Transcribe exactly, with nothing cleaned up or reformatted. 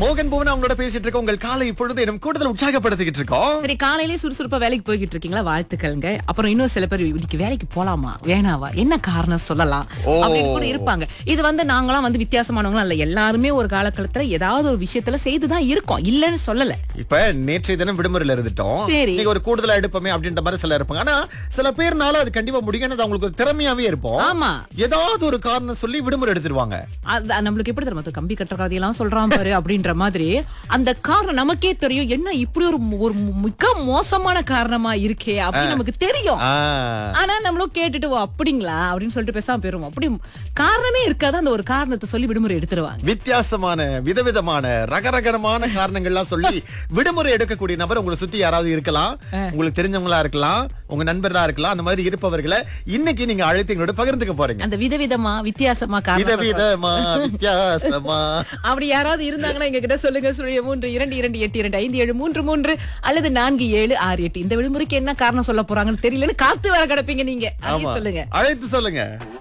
மோகன் புவன் அவங்களோட பேசிட்டு இருக்க உங்கள் காலை இப்பொழுது இன்னும் கூடுதல் உற்சாகப்படுத்திக்கிட்டு இருக்கோம். சரி, காலையிலேயே சுறுசுறுப்பா வேலைக்கு போய்கிட்டு இருக்கீங்களா? வாழ்த்துக்கள்ங்க. அப்புறம் இன்னும் சில பேர் இன்னைக்கு வேலைக்கு போலாமா வேணாவா என்ன காரணம் சொல்லலாம் ஓ. அப்படின்னு கூட இருப்பாங்க. இது வந்து நாங்களாம் வந்து வித்தியாசமானவங்களும் இல்ல, எல்லாருமே ஒரு காலகட்டத்துல ஏதாவது ஒரு விஷயத்துல செய்துதான் இருக்கோம், இல்லன்னு சொல்லல. இப்ப நேற்றைய தினம் விடுமுறையில இருந்துட்டோம். சரி. நீங்க ஒரு கூடுதலா எடுப்போமே அப்படின்ற மாதிரி சில இருப்பாங்க. ஆனா சில பேர்னால அது கண்டிப்பா முடியும். அது அவங்களுக்கு ஒரு திறமையாவே இருப்போம். ஆமா, ஏதாவது ஒரு காரணம் சொல்லி விடுமுறை எடுத்துருவாங்க. அது நம்மளுக்கு எப்படி தெரியுமா, கம்பி கட்டுற கதையெல்லாம் சொல்றான் பாரு அப்படின்ற மாதிரி அந்த காரணம் நமக்கே தெரியும். என்ன இப்படி ஒரு ஒரு மிக மோசமான காரணமா இருக்கே அப்படின்னு நமக்கு தெரியும். ஆ. ஆனா நம்மளும் கேட்டுட்டு ஓ அப்படிங்களா அப்படின்னு சொல்லிட்டு பேசாம போயிருவோம். அப்படி காரணமே இருக்காது, அந்த ஒரு காரணத்தை சொல்லி விடுமுறை எடுத்துருவாங்க. வித்தியாசமான விதவிதமான ரகரகரமான காரணங்கள்லாம் சொல்லி விடுமுறை எடுக்கக்கூடிய நபர் உங்களை சுத்தி யாராவது இருக்கலாம், உங்களுக்கு தெரிஞ்சவங்களா இருக்கலாம், உங்க நண்பர்களா இருக்கலாம். அந்த மாதிரி இருப்பவர்களை இன்னைக்கு நீங்க அழைத்து எங்களோட பகிர்ந்துக்க போறீங்க. அந்த விதவிதமா வித்தியாசமா காரணம் விதவிதமா வித்தியாசமா அப்படி யாராவது இருந்தாங்கன்னா எங்க கிட்ட சொல்லுங்க. சுழிய மூன்று இரண்டு இரண்டு எட்டு இரண்டு ஐந்து ஏழு மூன்று மூன்று அல்லது நான்கு ஏழு ஆறு எட்டு. இந்த விடுமுறைக்கு என்ன காரணம் சொல்ல போறாங்கன்னு தெரியலன்னு காத்து வர கிடப்பீங்க நீங்க. ஆமா, சொல்லுங்க, அழைத்து சொல்லுங்க.